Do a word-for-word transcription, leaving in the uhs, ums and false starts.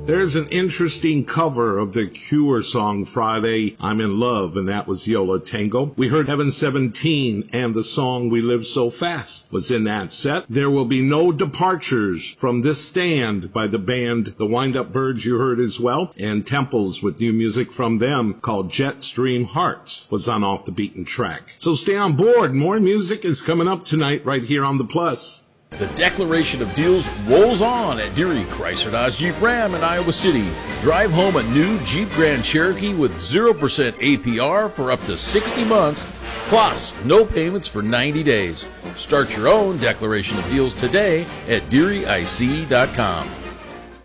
There's an interesting cover of the Cure song Friday, I'm in Love, and that was Yo La Tengo. We heard Heaven seventeen, and the song We Live So Fast was in that set. There will be no departures from this stand by the band The Wind-Up Birds you heard as well, and Temples with new music from them called Jetstream Hearts was on Off the Beaten Track. So stay on board. More music is coming up tonight right here on The Plus. The declaration of deals rolls on at Deary Chrysler Dodge Jeep Ram in Iowa City. Drive home a new Jeep Grand Cherokee with zero percent A P R for up to sixty months, plus no payments for ninety days. Start your own declaration of deals today at Deary I C dot com.